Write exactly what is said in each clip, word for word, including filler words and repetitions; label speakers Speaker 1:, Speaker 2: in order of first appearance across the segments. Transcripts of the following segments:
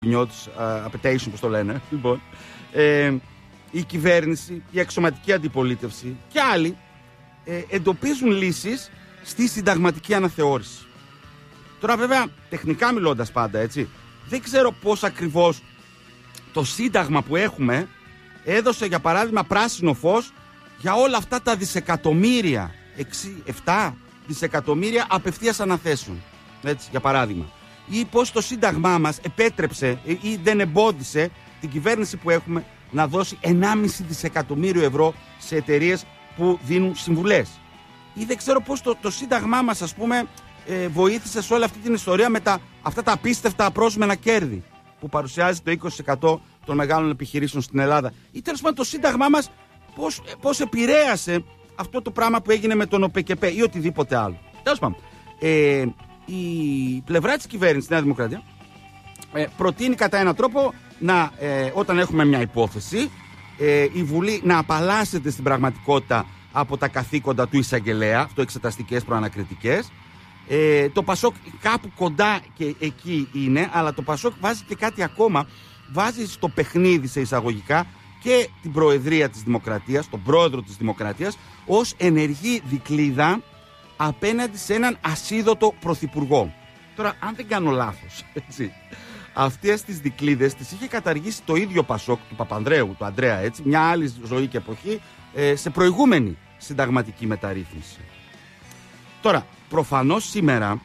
Speaker 1: νιώτης, appetition, όπως το λένε, λοιπόν, ε, η κυβέρνηση, η αξιωματική αντιπολίτευση και άλλοι ε, εντοπίζουν λύσεις στη συνταγματική αναθεώρηση. Τώρα βέβαια, τεχνικά μιλώντας πάντα, έτσι, δεν ξέρω πώς ακριβώς το σύνταγμα που έχουμε έδωσε, για παράδειγμα, πράσινο φως για όλα αυτά τα δισεκατομμύρια, έξι, επτά δισεκατομμύρια απευθείας αναθέσεων, έτσι, για παράδειγμα. Ή πώς το σύνταγμά μας επέτρεψε ή δεν εμπόδισε την κυβέρνηση που έχουμε να δώσει ενάμιση δισεκατομμύριο ευρώ σε εταιρείες που δίνουν συμβουλές. Ή δεν ξέρω πώς το, το σύνταγμά μας, ας πούμε, ε, βοήθησε σε όλη αυτή την ιστορία με τα, αυτά τα απίστευτα απρόσμενα κέρδη που παρουσιάζει το είκοσι τοις εκατό των μεγάλων επιχειρήσεων στην Ελλάδα. Ή τέλος πάντων το σύνταγμά μας πώς, πώς επηρέασε αυτό το πράγμα που έγινε με τον ΟΠΕΚΕΠΕ ή οτιδήποτε άλλο. Τέλος πάντων, ε, η πλευρά της κυβέρνησης, η Νέα Δημοκρατία, ε, προτείνει κατά έναν τρόπο να, ε, όταν έχουμε μια υπόθεση, ε, η Βουλή να απαλλάσσεται στην πραγματικότητα από τα καθήκοντα του εισαγγελέα, αυτό εξεταστικές προανακριτικές. Ε, το Πασόκ κάπου κοντά και εκεί είναι, αλλά το Πασόκ βάζει και κάτι ακόμα, βάζει στο παιχνίδι σε εισαγωγικά και την Προεδρία της Δημοκρατίας, τον Πρόεδρο της Δημοκρατίας, ως ενεργή δικλίδα απέναντι σε έναν ασίδωτο πρωθυπουργό. Τώρα, αν δεν κάνω λάθος, έτσι, αυτές τις δικλίδες τις είχε καταργήσει το ίδιο Πασόκ του Παπανδρέου, του Ανδρέα, έτσι, μια άλλη ζωή και εποχή, ε, σε προηγούμενη συνταγματική μεταρρύθμιση. Τώρα, προφανώς σήμερα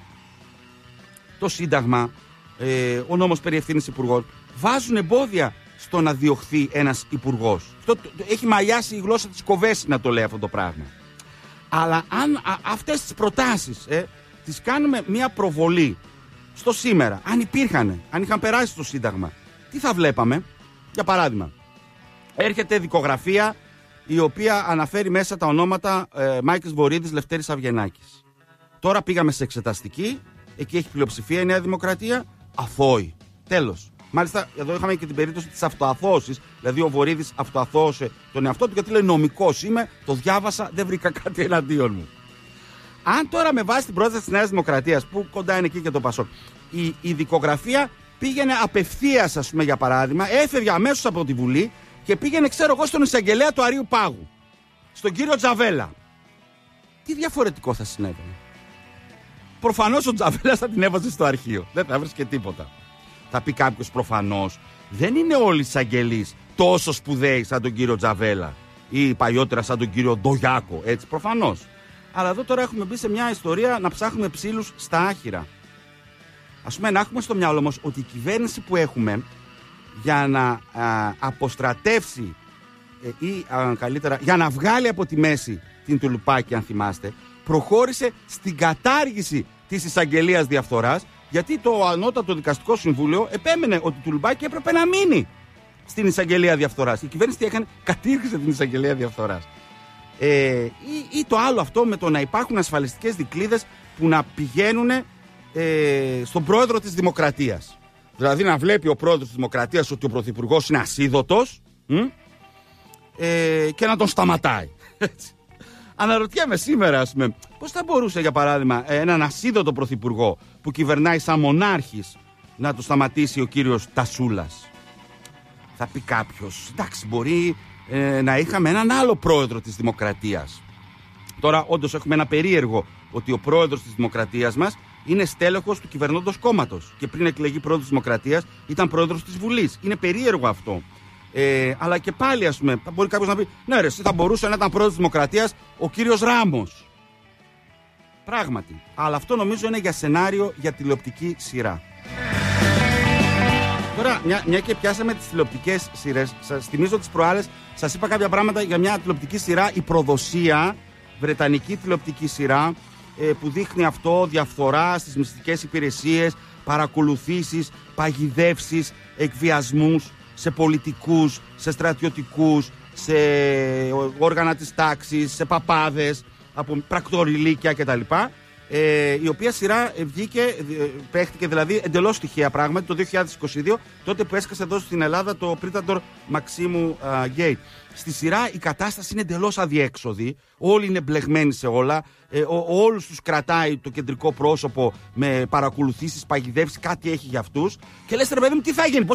Speaker 1: το Σύνταγμα, ε, ο νόμος περί ευθύνης υπουργών, βάζουν εμπόδια στο να διωχθεί ένας υπουργός. Αυτό το, το, έχει μαλλιάσει η γλώσσα της Κοβέση να το λέει αυτό το πράγμα. Αλλά αν α, αυτές τις προτάσεις ε, τις κάνουμε μια προβολή στο σήμερα, αν υπήρχαν, αν είχαν περάσει στο Σύνταγμα, τι θα βλέπαμε? Για παράδειγμα, έρχεται δικογραφία η οποία αναφέρει μέσα τα ονόματα ε, Μάικης Βορίδης, Λευτέρης Αυγενάκης. Τώρα πήγαμε σε εξεταστική, εκεί έχει πλειοψηφία η Νέα Δημοκρατία, αθώοι. Τέλος. Μάλιστα, εδώ είχαμε και την περίπτωση της αυτοαθώωσης. Δηλαδή, ο Βορίδης αυτοαθώωσε τον εαυτό του γιατί λέει νομικός είμαι, το διάβασα, δεν βρήκα κάτι εναντίον μου. Αν τώρα με βάση την πρόταση της Νέας Δημοκρατίας, που κοντά είναι εκεί και το Πασόκ, η, η δικογραφία πήγαινε απευθείας, ας πούμε, για παράδειγμα, έφευγε αμέσως από τη Βουλή και πήγαινε, ξέρω εγώ, στον εισαγγελέα του Αρείου Πάγου, στον κύριο Τζαβέλα. Τι διαφορετικό θα συνέβαινε? Προφανώς ο Τζαβέλας θα την έβαζε στο αρχείο. Δεν θα βρίσκε τίποτα. Θα πει κάποιος, προφανώς δεν είναι όλοι οι εισαγγελείς τόσο σπουδαίοι σαν τον κύριο Τζαβέλα ή παλιότερα σαν τον κύριο Ντογιάκο. Έτσι, προφανώς. Αλλά εδώ τώρα έχουμε μπει σε μια ιστορία να ψάχνουμε ψήλους στα άχυρα. Ας πούμε, να έχουμε στο μυαλό μας ότι η κυβέρνηση που έχουμε, για να α, αποστρατεύσει ε, ή α, καλύτερα για να βγάλει από τη μέση την Τουλουπάκη, αν θυμάστε, προχώρησε στην κατάργηση της εισαγγελίας διαφθοράς, γιατί το Ανώτατο Δικαστικό Συμβούλιο επέμενε ότι η Τουλουπάκη έπρεπε να μείνει στην εισαγγελία διαφθοράς. Η κυβέρνηση τι έκανε? Κατήργησε την εισαγγελία διαφθοράς. Ε, ή, ή το άλλο αυτό με το να υπάρχουν ασφαλιστικές δικλείδες που να πηγαίνουν ε, στον πρόεδρο της Δημοκρατίας. Δηλαδή να βλέπει ο πρόεδρος της Δημοκρατίας ότι ο πρωθυπουργός είναι ασίδωτος μ, ε, και να τον σταματάει. Αναρωτιέμαι σήμερα, ας πούμε, πώς θα μπορούσε, για παράδειγμα, έναν ασίδωτο πρωθυπουργό που κυβερνάει σαν μονάρχης να το σταματήσει ο κύριος Τασούλας? Θα πει κάποιος, εντάξει, μπορεί ε, να είχαμε έναν άλλο πρόεδρο της Δημοκρατίας. Τώρα, όντως, έχουμε ένα περίεργο ότι ο πρόεδρος της Δημοκρατίας μας είναι στέλεχος του κυβερνώντος κόμματος και πριν εκλεγεί πρόεδρος της Δημοκρατίας ήταν πρόεδρος της Βουλής. Είναι περίεργο αυτό. Ε, αλλά και πάλι, ας πούμε, μπορεί κάποιος να πει, ναι, ρε, εσύ θα μπορούσε να ήταν πρόεδρος της Δημοκρατίας ο κύριος Ράμος. Πράγματι. Αλλά αυτό νομίζω είναι για σενάριο για τηλεοπτική σειρά. Τώρα, μια, μια και πιάσαμε τις τηλεοπτικές σειρές, σας θυμίζω τις προάλλες, σας είπα κάποια πράγματα για μια τηλεοπτική σειρά, η Προδοσία, βρετανική τηλεοπτική σειρά, ε, που δείχνει αυτό, διαφθορά στις μυστικές υπηρεσίες, παρακολουθήσεις, παγιδεύσεις, εκβιασμούς σε πολιτικούς, σε στρατιωτικούς, σε όργανα της τάξης, σε παπάδες, από πρακτοριλίκια κτλ. Ε, η οποία σειρά βγήκε, ε, παίχτηκε δηλαδή εντελώς τυχαία πράγματι το δύο χιλιάδες είκοσι δύο, τότε που έσκασε εδώ στην Ελλάδα το Predator Μαξίμου Γκέιτ. Στη σειρά η κατάσταση είναι εντελώς αδιέξοδη, όλοι είναι μπλεγμένοι σε όλα, ε, ο, όλους τους κρατάει το κεντρικό πρόσωπο με παρακολουθήσεις, παγιδεύσεις, κάτι έχει για αυτούς και λες ρε παιδί μου τι θα γίνει,